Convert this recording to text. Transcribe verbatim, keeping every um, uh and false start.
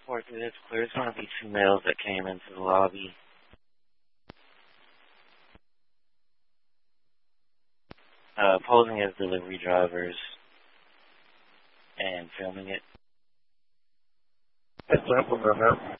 four three, that's clear. It's going to be two males that came into the lobby. Uh, posing as delivery drivers and filming it. Example on that.